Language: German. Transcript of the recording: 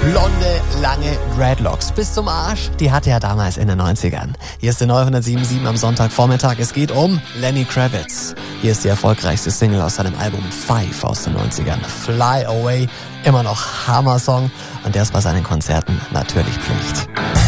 Blonde, lange Dreadlocks bis zum Arsch, die hatte er damals in den 90ern. Hier ist der neue 107.7 am Sonntagvormittag. Es geht um Lenny Kravitz. Hier ist die erfolgreichste Single aus seinem Album Five aus den 90ern. Fly Away, immer noch Hammer-Song. Und der ist bei seinen Konzerten natürlich Pflicht.